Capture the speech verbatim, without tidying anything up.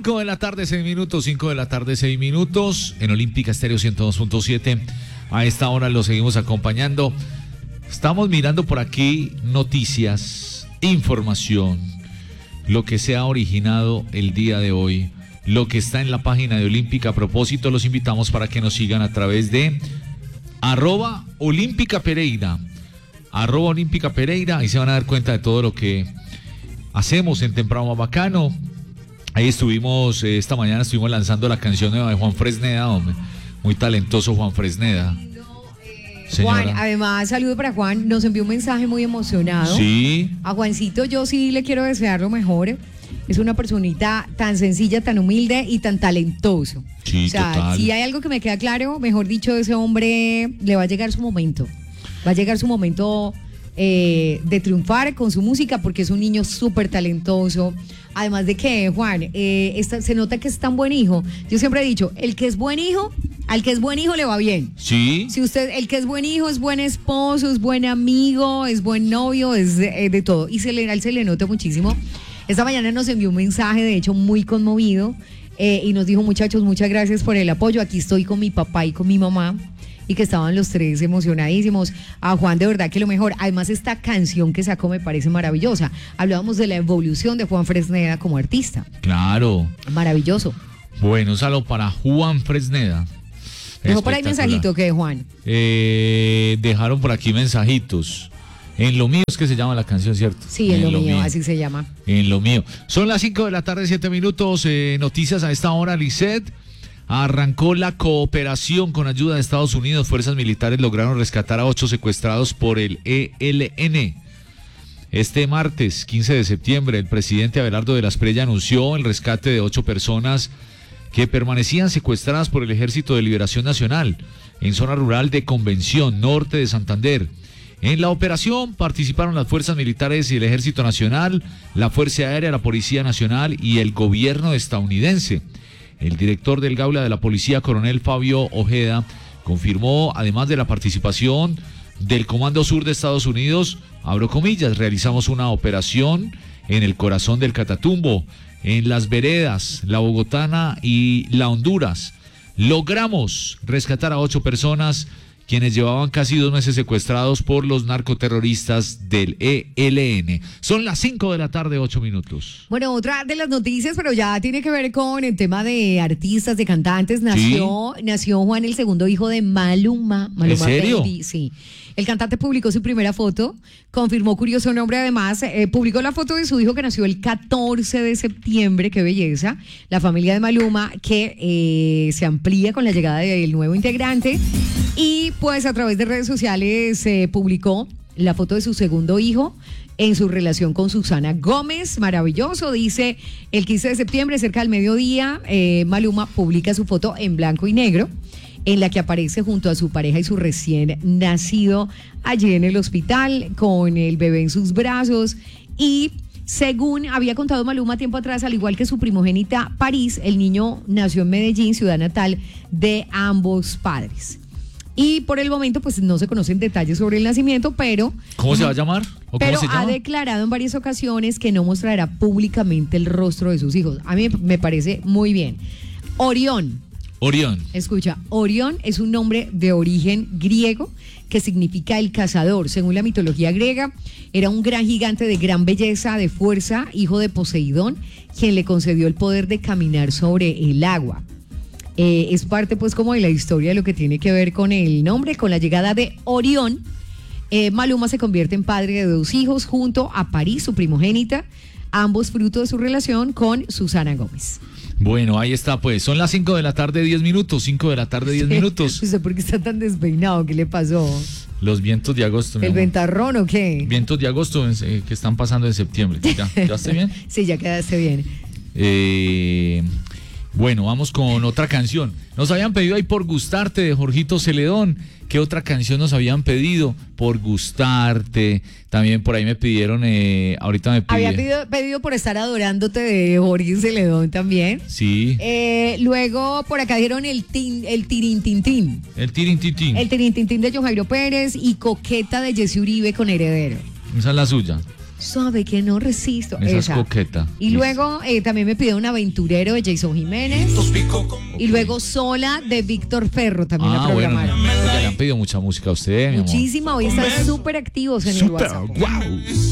cinco de la tarde, seis minutos, cinco de la tarde, seis minutos, en Olímpica Estéreo ciento dos punto siete. A esta hora lo seguimos acompañando. Estamos mirando por aquí noticias, información, lo que se ha originado el día de hoy, lo que está en la página de Olímpica. A propósito, los invitamos para que nos sigan a través de arroba Olímpica Pereira, arroba Olímpica Pereira, ahí se van a dar cuenta de todo lo que hacemos en Temprano Bacano. Ahí estuvimos, eh, esta mañana estuvimos lanzando la canción nueva de Juan Fresneda, hombre. Muy talentoso Juan Fresneda. Señora. Juan, además, saludo para Juan, nos envió un mensaje muy emocionado. Sí. A Juancito yo sí le quiero desear lo mejor. Es una personita tan sencilla, tan humilde y tan talentoso. Sí, o sea, total. Si hay algo que me queda claro, mejor dicho, ese hombre le va a llegar su momento. Va a llegar su momento eh, de triunfar con su música, porque es un niño súper talentoso. Además de que, Juan, eh, esta, se nota que es tan buen hijo. Yo siempre he dicho, el que es buen hijo, al que es buen hijo le va bien. Sí. Si usted, el que es buen hijo, es buen esposo, es buen amigo, es buen novio, es de, eh, de todo. Y se le, a él se le nota muchísimo. Esta mañana nos envió un mensaje, de hecho, muy conmovido, eh, y nos dijo, muchachos, muchas gracias por el apoyo. Aquí estoy con mi papá y con mi mamá, y que estaban los tres emocionadísimos. A Juan, de verdad que lo mejor. Además, esta canción que sacó me parece maravillosa. Hablábamos de la evolución de Juan Fresneda como artista. Claro. Maravilloso. Bueno, un saludo para Juan Fresneda. Dejó por ahí mensajito, ¿qué, Juan? Eh, dejaron por aquí mensajitos. En lo mío es que se llama la canción, ¿cierto? Sí, en, en lo, lo mío, mío, así se llama. En lo mío. Son las cinco de la tarde, siete minutos. Eh, noticias a esta hora, Lisset. Arrancó la cooperación con ayuda de Estados Unidos. Fuerzas militares lograron rescatar a ocho secuestrados por el E L N. Este martes, quince de septiembre, el presidente Abelardo de la Espriella anunció el rescate de ocho personas que permanecían secuestradas por el Ejército de Liberación Nacional en zona rural de Convención, norte de Santander. En la operación participaron las fuerzas militares y el Ejército Nacional, la Fuerza Aérea, la Policía Nacional y el gobierno estadounidense. El director del Gaula de la Policía, coronel Fabio Ojeda, confirmó, además de la participación del Comando Sur de Estados Unidos, abro comillas, realizamos una operación en el corazón del Catatumbo, en las veredas, la Bogotana y la Honduras. Logramos rescatar a ocho personas quienes llevaban casi dos meses secuestrados por los narcoterroristas del E L N. Son las cinco de la tarde, ocho minutos. Bueno, otra de las noticias, pero ya tiene que ver con el tema de artistas, de cantantes. Nació, ¿sí? nació Juan, el segundo hijo de Maluma. Maluma ¿En serio? Baby, sí. El cantante publicó su primera foto, confirmó curioso nombre además, eh, publicó la foto de su hijo que nació el catorce de septiembre, qué belleza, la familia de Maluma, que eh, se amplía con la llegada del nuevo integrante, y pues a través de redes sociales se eh, publicó la foto de su segundo hijo en su relación con Susana Gómez. Maravilloso, dice, el quince de septiembre, cerca del mediodía, eh, Maluma publica su foto en blanco y negro, en la que aparece junto a su pareja y su recién nacido allí en el hospital, con el bebé en sus brazos. Y según había contado Maluma tiempo atrás, al igual que su primogénita París, el niño nació en Medellín, ciudad natal de ambos padres. Y por el momento, pues no se conocen detalles sobre el nacimiento, pero... ¿Cómo se va a llamar? ¿O pero cómo se llama? Ha declarado en varias ocasiones que no mostrará públicamente el rostro de sus hijos. A mí me parece muy bien. Orión. Orión. Escucha, Orión es un nombre de origen griego que significa el cazador. Según la mitología griega, era un gran gigante de gran belleza, de fuerza, hijo de Poseidón, quien le concedió el poder de caminar sobre el agua. Eh, es parte pues como de la historia de lo que tiene que ver con el nombre. Con la llegada de Orión, eh, Maluma se convierte en padre de dos hijos junto a París, su primogénita, ambos fruto de su relación con Susana Gómez. Bueno, ahí está pues, son las cinco de la tarde, diez minutos, cinco de la tarde, diez minutos. ¿Usted por qué está tan despeinado? ¿Qué le pasó? Los vientos de agosto. ¿El ventarrón o qué? Vientos de agosto eh, que están pasando en septiembre. ¿Ya quedaste bien? Sí, ya quedaste bien. Eh... Bueno, vamos con otra canción. Nos habían pedido ahí Por Gustarte de Jorgito Celedón. ¿Qué otra canción nos habían pedido? Por Gustarte. También por ahí me pidieron, eh, ahorita me pidieron. Había pedido, pedido Por Estar Adorándote de Jorge Celedón también. Sí. Eh, luego por acá dieron el, tin, el tirin tin tin. El tirin tin tin. El tirin tin tin de John Jairo Pérez y Coqueta de Jessy Uribe con Heredero. Esa es la suya. Suave que no resisto. Esa es Esa. coqueta. Y luego eh, también me pidió un aventurero de Jason Jiménez. Y luego Sola de Víctor Ferro también la Ah, bueno, programaron. porque le han pedido mucha música a usted, mi amor. Muchísima, hoy están súper activos en el Súper, WhatsApp. wow.